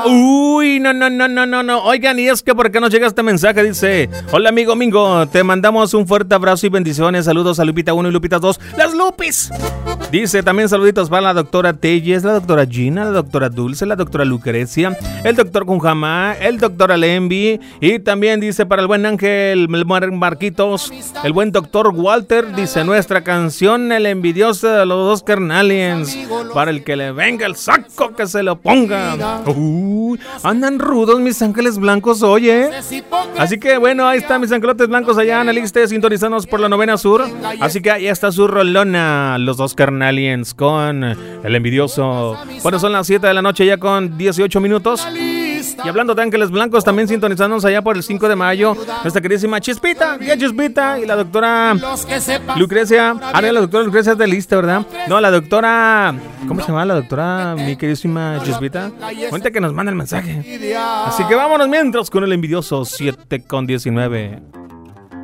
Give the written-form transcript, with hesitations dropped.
Uy, no. Oigan, y es que por qué nos llega este mensaje, dice: hola amigo Mingo, te mandamos un fuerte abrazo y bendiciones, saludos a Lupita 1 y Lupita 2, las Lupis. Dice también saluditos para la doctora Telles, la doctora Gina, la doctora Dulce, la doctora Lucrecia, el doctor Kunjamá, el doctor Alembi, y también dice para el buen Ángel Marquitos, el buen doctor Walter, dice nuestra canción El envidioso de los dos carnaliens, para el que le venga el saco que se lo ponga. Andan rudos mis ángeles blancos, oye. Así que bueno, ahí están mis angelotes blancos allá en el Ixte, sintonizados por la 9 Sur. Así que ahí está su rolona, los dos carnaliens con El envidioso. Bueno, son las 7 de la noche ya con 18 minutos. Y hablando de ángeles blancos, también sintonizándonos allá por el 5 de mayo, nuestra queridísima Chispita, Chispita, y la doctora Lucrecia. Ahora la doctora Lucrecia es del Ixte, ¿verdad? No, la doctora, ¿cómo se llama la doctora, mi queridísima Chispita? Cuenta que nos manda el mensaje. Así que vámonos mientras con El envidioso, 7 con 19.